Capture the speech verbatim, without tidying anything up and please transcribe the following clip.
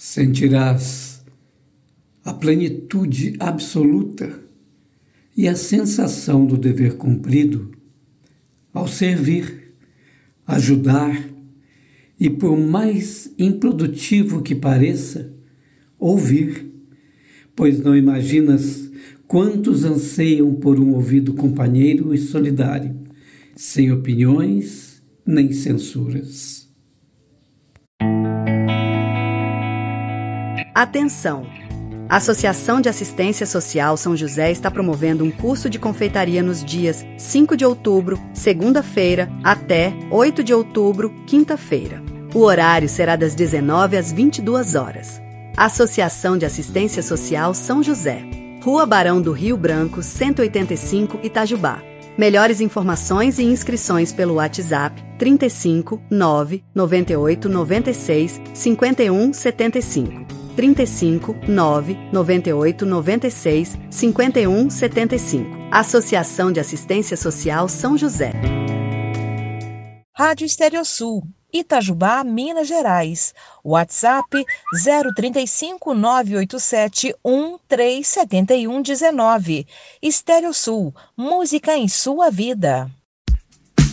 Sentirás a plenitude absoluta e a sensação do dever cumprido ao servir, ajudar e, por mais improdutivo que pareça, ouvir, pois não imaginas quantos anseiam por um ouvido companheiro e solidário, sem opiniões nem censuras. Atenção! A Associação de Assistência Social São José está promovendo um curso de confeitaria nos dias cinco de outubro, segunda-feira, até oito de outubro, quinta-feira. O horário será das dezenove às vinte e duas horas. Associação de Assistência Social São José, Rua Barão do Rio Branco, cento e oitenta e cinco, Itajubá. Melhores informações e inscrições pelo WhatsApp trinta e cinco, nove, noventa e oito, noventa e seis, cinquenta e um, setenta e cinco. trinta e cinco, nove, noventa e oito, noventa e seis, cinquenta e um, setenta e cinco. Associação de Assistência Social São José. Rádio Estereosul, Itajubá, Minas Gerais. WhatsApp zero trinta e cinco, nove oito sete, um três sete um um nove. Estereosul, música em sua vida.